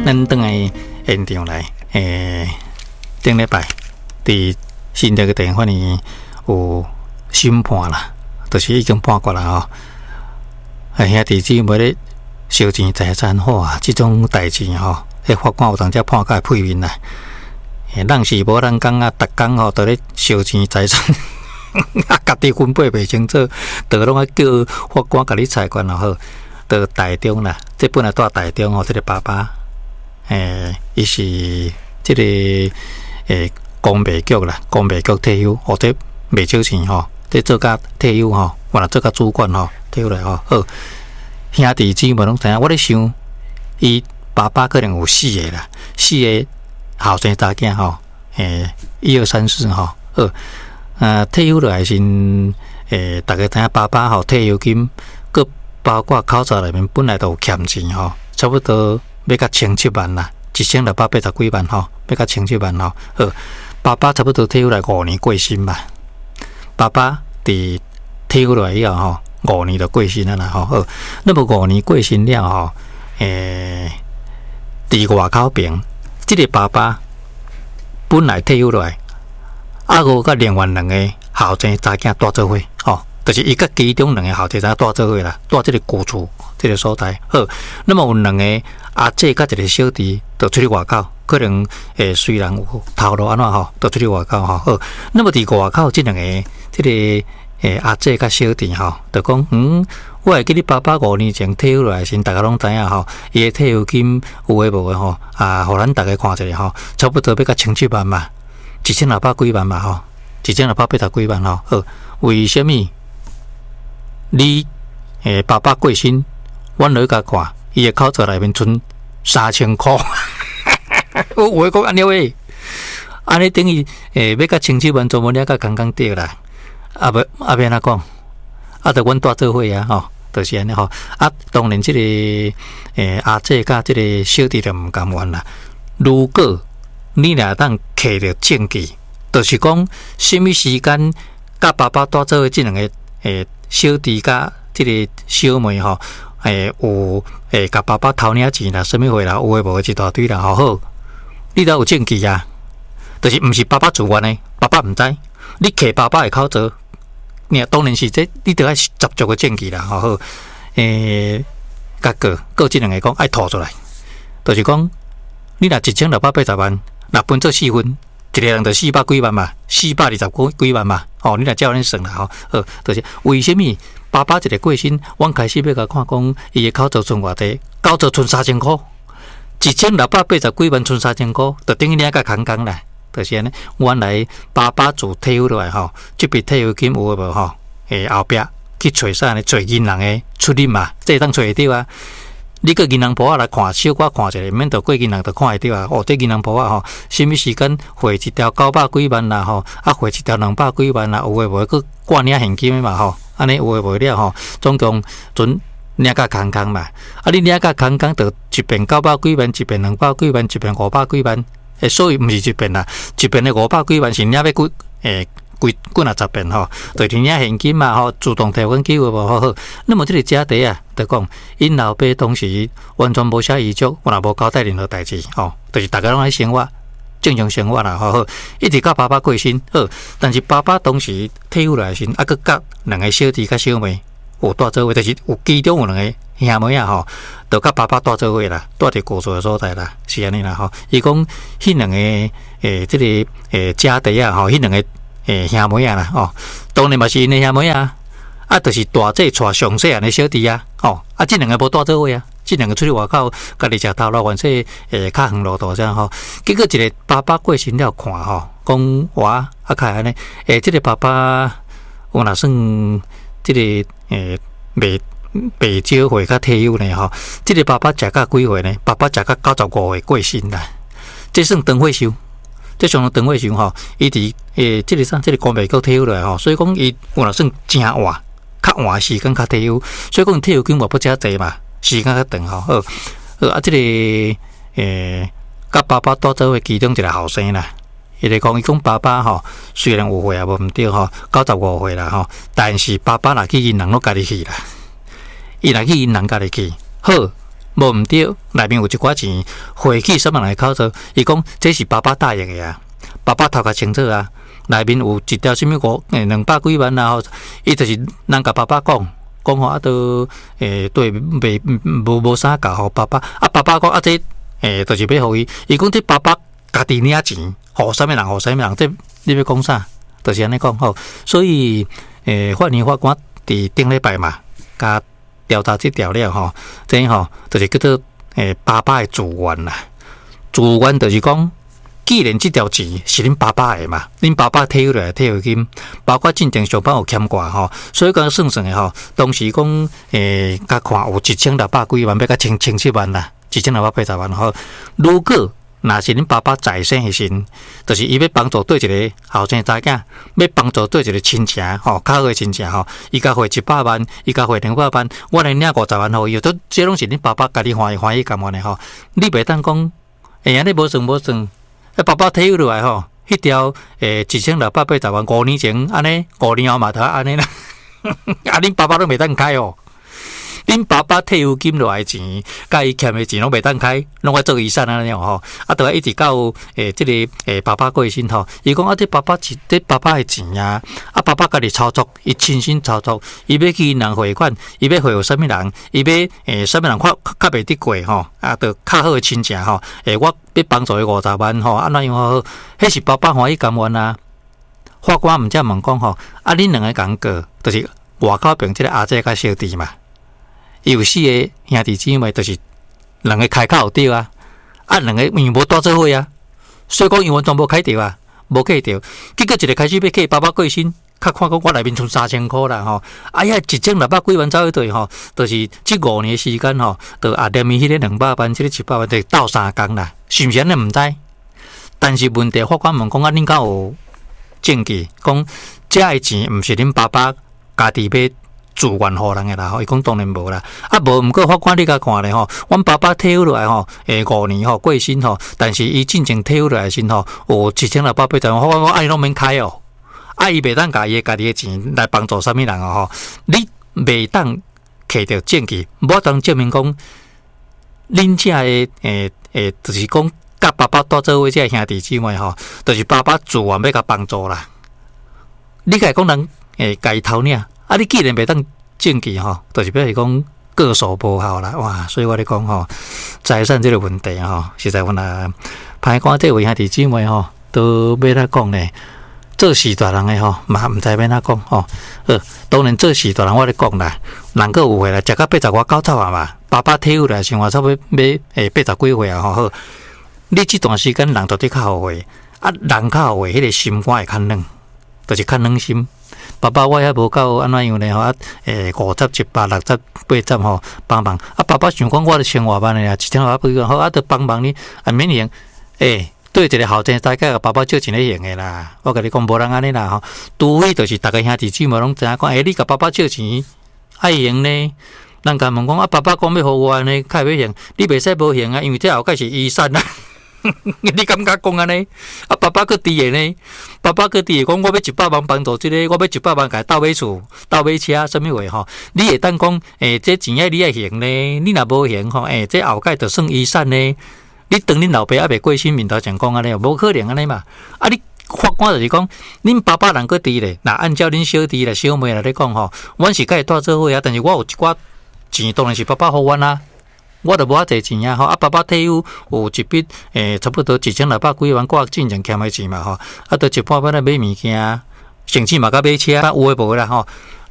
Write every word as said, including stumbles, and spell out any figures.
咱转来现场来，诶，顶礼拜伫新竹个地方呢有审判啦，就是已经判过啦吼。啊，兄弟姊妹咧烧钱财产好啊，即种代志吼，迄法官有当则判甲屁面啦。诶，人是无人讲啊，逐工吼都咧烧钱财产，啊，家己分配袂清楚，都拢啊叫法官甲你裁决就好。到台中啦，这本来住台中吼，这个爸爸。诶，伊是即个诶公庙局啦，公庙局退休，或者袂少钱吼，即做甲退休吼，或者做甲主管吼，退休来吼，好兄弟姊妹拢知影。我咧想，伊爸爸可能有四个啦，四个后生查囝吼，诶，一二三四吼，好，啊，退休落来先，诶，大家知影爸爸吼退休金，佮包括口罩内面本来都有欠钱吼，差不多。要甲千七万啦，一千六百八十几万吼，要甲千七万吼。好，爸爸差不多退休来五年过身嘛。爸爸伫退休来以后吼，五年就过身了啦吼。好，那么五年过身了吼，诶，伫外口边，即个爸爸本来退休来，啊个甲另外两个后生查囝住做伙吼。就是伊甲其中两个后生仔住做伙啦，住即个旧厝，即个所在。好，那么有两个阿姐甲一个小弟，就出去外口，可能诶虽然有头路安怎吼，都出去外口吼。好，那么伫外口即两个即个诶阿姐甲小弟吼，就讲嗯，我会记你爸爸五年前退休落来时，大家拢知影吼，伊诶退休金有诶无诶吼，啊，互咱大家看一下吼，差不多要甲千七万嘛，一千六百几万嘛吼，一千六百八十几万吼。好，为虾米？你诶，爸爸过身，阮落去甲看，伊诶口罩内面存三千箍。我有诶讲安尼喂，安尼等于诶要甲千七万做无了，甲刚刚对啦。啊不啊变哪讲？啊，着阮住做伙啊吼，就是安尼吼。啊，当然即、这个诶阿姐甲即个小弟就毋甘愿啦。如果你若当摕着证据，就是讲什么时间甲爸爸住做伙即两个诶。小弟甲即个小妹吼，诶有诶甲爸爸偷领钱啦，什么货啦，有诶无诶一大堆啦，好好，你都有证据啊，就是毋是爸爸自愿诶，爸爸毋知，你摕爸爸诶口罩，你当然是这，你得爱十足诶证据啦，好好，诶，甲个个即两个讲爱吐出来，就是讲你若一千六百八十万，若分做四分。一个人就四百几万嘛，四百二十几万嘛，哦，你若照恁算啦吼，好，就是为什么爸爸一个过身，阮开始要甲看讲，伊个口罩存偌济，口罩存三千箍，一千六百八十几万存三千箍，就等于你个空工啦，就是安尼。原来爸爸自退休落来吼，即笔退休金有诶无吼？诶，后壁去找啥呢？找银行诶出入嘛，这当找会着啊。你个银行簿仔来看，小可看一下，免着过银行就看会到啊。哦，这银行簿仔吼，什么时间汇一条九百几万啦吼，啊汇一条两百几万啦，有诶无？佮挂领现金诶嘛吼，安尼有诶无了吼，总共准领甲空空嘛。啊，你领甲空空，就一遍九百几万，一遍两百几万，一遍五百几万。诶，所以毋是一遍啦，一遍诶五百几万是领要几诶。几几若十遍吼，就是领现金嘛吼，自动提款机有无好好。那么这个家底啊，就讲因老爸当时完全无写遗嘱，我若无交代任何代志吼，就是大家拢爱生活，正常生活啦，好好。一直到爸爸过身，好，但是爸爸当时退休来时，啊，佮甲两个小弟甲小妹有住做伙，就是有其中有两个兄妹啊吼，就甲爸爸住做伙啦，住伫故厝所在啦，是安尼啦吼。伊讲迄两个诶，即、这个诶家底啊吼，迄两个。诶，兄妹啊啦，哦，当然嘛是因诶兄妹啊，啊，就是大姐带上细汉诶小弟啊，哦，啊，即两个无住做伙啊，即两个出去外口，家己食头路，原说诶较远路途啥吼，结果一个爸爸过身了看吼，讲我啊开安尼，诶，即、这个爸爸有若算即、这个诶袂袂少岁较退休呢吼，即、这个爸爸食到几岁呢？爸爸食到九十五岁过身啦，这算长岁寿。即上长岁寿吼，伊伫诶，即个啥，即个公庙局退休落来吼，所以讲伊有若算真晚，较晚时间较退休，所以讲退休金嘛不遮济嘛，时间较长吼。好，好啊，即、这个诶，甲爸爸住做伙其中一个后生啦，伊就讲伊讲爸爸吼，虽然有岁也无毋对吼，九十五岁啦吼，但是爸爸若去银行拢家己去啦，伊若去银行家己去，好， 无毋对，内面有一寡钱汇去什么来口座？伊讲这是爸爸答应的啊，爸爸头壳清楚啊。内面有一条什么五诶两百几万啊，伊就是人甲爸爸讲讲吼啊，都诶对袂无无啥教互爸爸啊，爸爸讲啊这诶就是要互伊，伊讲这爸爸家己领钱，互啥物人互啥物人，这你要讲啥？就是安尼讲吼，所以诶法院法官伫顶礼拜嘛，甲调查这条了吼，这吼就是叫做诶爸爸的自愿啦，自愿就是讲。既然这条钱是恁爸爸的嘛，恁爸爸退休来退休金，包括进前上班有欠挂吼，所以讲算算的吼，当时讲诶，甲看有一千六百几万，要甲千千七万啦，一千六百八十万吼。如果若是恁爸爸在生的时，就是伊要帮助对一个后生仔囝，要帮助对一个亲戚吼，较好的亲戚吼，伊甲汇一百万，伊甲汇两百万，我来领五十万吼，伊都这拢是恁爸爸家己欢喜欢喜干嘛呢吼？你袂当讲，哎呀，你无算无算。啊，爸爸退休落来吼，迄条诶一千六百八十万，五年前安尼，五年后嘛头安尼啦。啊，恁爸爸都袂当开哦，恁爸爸退休金落来钱，甲伊欠的钱拢袂当开，拢爱做遗产安尼吼。啊，都一直到诶，即、这个诶爸爸过身吼，伊讲啊，这爸爸是这爸爸的钱啊，啊爸爸家己操作，伊亲身操作，伊要去银行汇款，伊要汇有啥物人，伊要诶啥物人较较袂得过吼，啊，着较好的亲戚吼，诶我。要帮助伊五十万吼，安怎样好？迄是爸爸欢喜甘愿啊。法官毋则问讲吼，啊，恁两个共过，就是外口边即个阿姐甲小弟嘛，有四个兄弟姊妹，就是两个开口有对啊，啊，两个因无带做伙啊，所以讲因为全部开掉啊，无开掉，结果一个开始要去爸爸过身。较看讲我内面剩三千箍啦吼，哎呀一千六百几万走去对吼，就是即五年时间吼，就啊连伊迄个两百万，即个一百万，就斗三工啦，是毋是安尼毋知？但是问题法官问讲啊，恁敢有证据讲这个钱毋是恁爸爸家己要自愿互人诶啦？吼，伊讲当然无啦，啊无毋过法官你甲看咧吼，阮爸爸退休落来吼，诶五年吼过身吼，但是伊进前退休落来时吼，有一千六百八十万，法官讲啊，伊拢免开哦。啊！伊袂当甲伊家己诶钱来帮助啥物人啊？吼，你袂当摕着证据，无当证明讲恁遮诶诶诶，就是讲甲爸爸带做伙遮兄弟姊妹吼，就是爸爸自愿要甲帮助啦。你家讲人诶，家己偷领啊！你既然袂当证据吼，就是表示讲个数无效啦。哇！所以我咧讲吼，财产这个问题吼，实在阮啊，歹看这位兄弟姊妹吼，都要来讲咧。做事大人诶吼，嘛毋知要哪讲吼。呃，当然做事大人我咧讲啦，人个有岁啦，食到八十外九十啊嘛。爸爸退休来，生活差不多要诶八十几岁啊吼。好，你这段时间人到底较后悔，啊，人较后悔，迄个心肝会较软，就是较软心。爸爸我还无够安怎样呢吼？啊，诶五十、七八、六十、八十吼，帮忙。啊，爸爸想讲我咧千外万诶啦，一千外万好，啊，得帮忙你，啊，免用诶。对一个后生大概爸爸借钱咧用诶啦，我甲你讲无人安尼啦吼，除非就是逐个兄弟姊妹拢知影讲，诶、欸，你甲爸爸借钱爱用呢？人家问讲啊，爸爸讲要互我安尼，较要用，你袂使无用啊，因为这后盖是遗产啊。你感觉讲安尼？啊，爸爸佫伫诶呢？爸爸佫伫诶讲，我要一百万帮助即、這個，我要一百万甲斗买厝、斗买车，什么话吼？你会当讲，诶、欸，这钱爱你爱用呢？你若无用吼，诶、欸，这后盖就算遗产呢？你当恁老爸还袂过身面头前讲安尼，无可能安尼嘛？啊，你法官就是讲，恁爸爸人佫伫咧，那按照恁小弟啦、小妹啦咧讲吼，阮是甲伊带做伙啊，但是我有一寡钱当然是爸爸互阮啊，我著无遐济钱啊吼，啊爸爸退休有一笔诶、欸，差不多一千六百几万，我进前欠诶钱嘛吼，啊，著一半半来买物件，甚至嘛甲买车，有诶无啦吼。